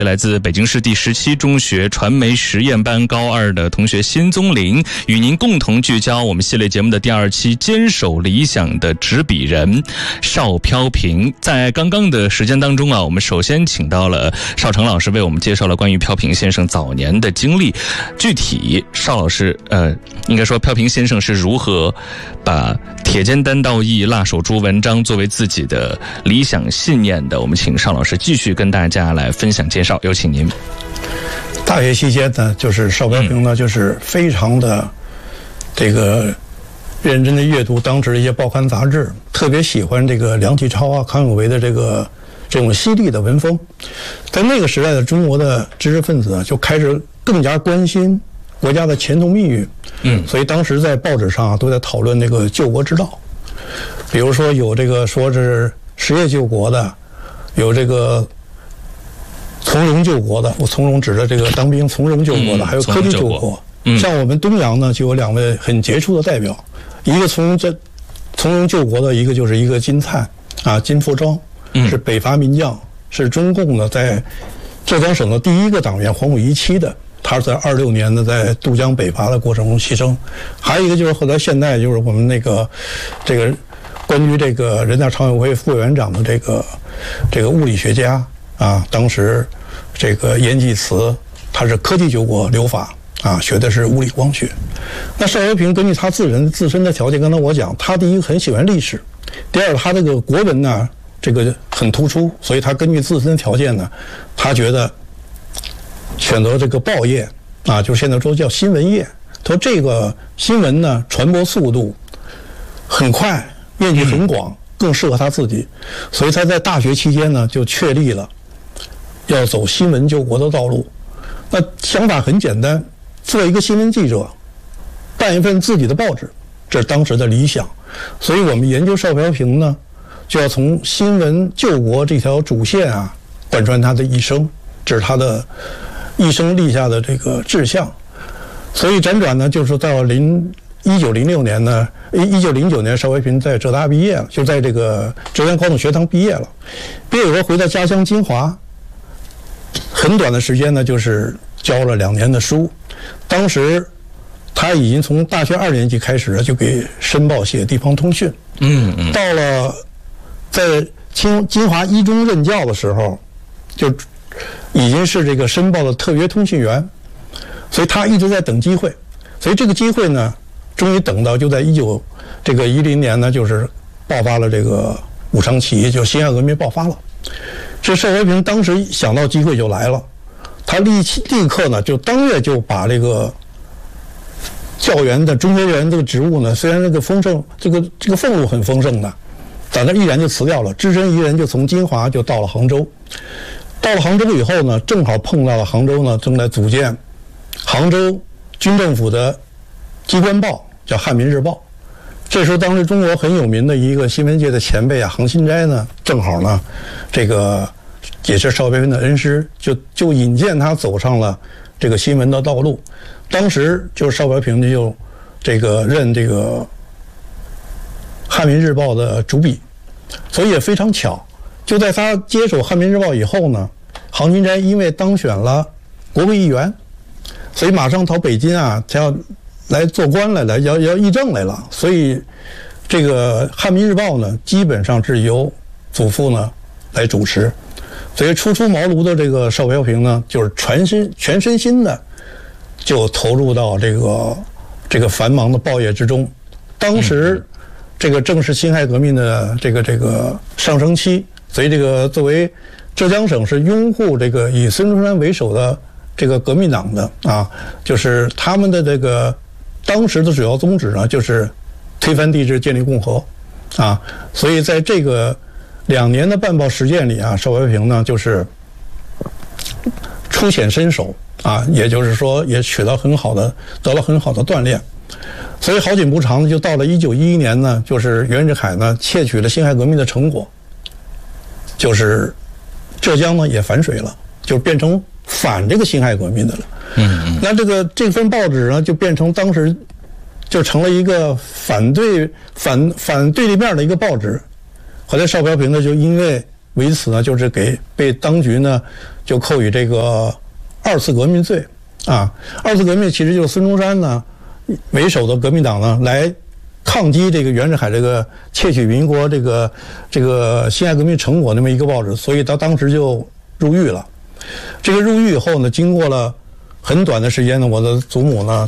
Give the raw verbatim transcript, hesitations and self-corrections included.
来自北京市第十七中学传媒实验班高二的同学辛宗林，与您共同聚焦我们系列节目的第二期坚守理想的执笔人邵飘萍。在刚刚的时间当中啊，我们首先请到了邵成老师为我们介绍了关于飘萍先生早年的经历。具体邵老师呃，应该说飘萍先生是如何把铁肩担道义、辣手著文章作为自己的理想信念的，我们请邵老师继续跟大家来分享介绍，有请您。 大学期间呢，就是邵飘萍呢，就是非常的这个认真的阅读当时的一些报刊杂志，特别喜欢这个梁启超啊、康有为的这个这种犀利的文风。在那个时代的中国的知识分子啊，就开始更加关心国家的前途命运。嗯，所以当时在报纸上啊，都在讨论这个救国之道，比如说有这个说是实业救国的，有这个从容救国的，我从容指着这个当兵从容救国的，还有科技救国。像我们东洋呢，就有两位很杰出的代表，一个从这从容救国的，一个就是一个金灿啊，金福庄，是北伐名将，是中共呢在浙江省的第一个党员黄埔一期的，他是在二六年呢在渡江北伐的过程中牺牲。还有一个就是后来现代就是我们那个这个关于这个人大常委会副委员长的这个这个物理学家啊，当时这个阎继慈，他是科技救国留法啊，学的是物理光学。那邵飘萍根据他自人自身的条件，刚才我讲，他第一个很喜欢历史，第二他这个国文呢这个很突出，所以他根据自身条件呢，他觉得选择这个报业啊，就是现在说叫新闻业。他说这个新闻呢传播速度很快，面积很广，更适合他自己，所以他在大学期间呢就确立了要走新闻救国的道路。那想法很简单，做一个新闻记者，办一份自己的报纸，这是当时的理想。所以我们研究邵飘萍呢，就要从新闻救国这条主线啊贯穿他的一生，这是他的一生立下的这个志向。所以辗转呢，就是到零一九零六年呢，一九零九年邵飘萍在浙大毕业了，就在这个浙江高等学堂毕业了。毕业以后回到家乡金华，很短的时间呢，就是教了两年的书。当时他已经从大学二年级开始就给《申报》写地方通讯。嗯嗯。到了在清金华一中任教的时候，就已经是这个《申报》的特约通讯员，所以他一直在等机会。所以这个机会呢，终于等到，就在一九这个一零年呢，就是爆发了这个武昌起义，就辛亥革命爆发了。这邵飘萍当时想到机会就来了，他立立刻呢就当月就把这个教员的中学员这个职务呢，虽然这个丰盛，这个这个俸禄很丰盛的，但他毅然就辞掉了，只身一人就从金华就到了杭州。到了杭州以后呢，正好碰到了杭州呢正在组建杭州军政府的机关报，叫《汉民日报》。这时候，当时中国很有名的一个新闻界的前辈啊，杭新斋呢，正好呢，这个也是邵飘萍的恩师，就就引荐他走上了这个新闻的道路。当时就是邵飘萍就这个任这个《汉民日报》的主笔，所以也非常巧，就在他接手《汉民日报》以后呢，杭新斋因为当选了国会议员，所以马上到北京啊，他要来做官来了，要要议政来了，所以这个《汉民日报》呢，基本上是由祖父呢来主持，所以初出茅庐的这个邵飘萍呢，就是全身全身心的就投入到这个这个繁忙的报业之中。当时这个正是辛亥革命的这个这个上升期，所以这个作为浙江省是拥护这个以孙中山为首的这个革命党的啊，就是他们的这个当时的主要宗旨呢，就是推翻帝制，建立共和啊。所以在这个两年的办报实践里啊，邵飘萍呢就是出显身手啊，也就是说也取得很好的得了很好的锻炼。所以好景不长，就到了一九一一年呢，就是袁世凯呢窃取了辛亥革命的成果，就是浙江呢也反水了，就变成反这个辛亥革命的了。嗯嗯。那这个这份报纸呢，就变成当时就成了一个反对反反对立面的一个报纸。后来邵飘萍呢，就因为为此呢，就是给被当局呢就扣以这个二次革命罪啊。二次革命其实就是孙中山呢为首的革命党呢来抗击这个袁世凯这个窃取民国这个这个辛亥革命成果那么一个报纸，所以他当时就入狱了。这个入狱以后呢，经过了很短的时间呢，我的祖母呢